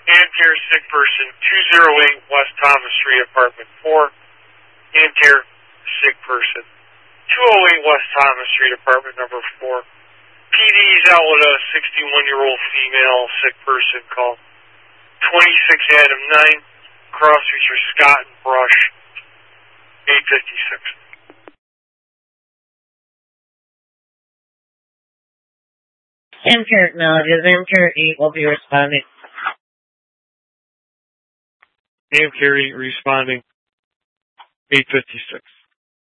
Amcare sick person, 208 West Thomas Street, apartment 4. Amcare sick person, 208 West Thomas Street, apartment number 4. PD's out with a 61-year-old female sick person called 26 Adam 9. Cross streets are Scott and Brush, 856. Amcare acknowledges. Amcare 8 will be responding. Amcare 8 responding, 856.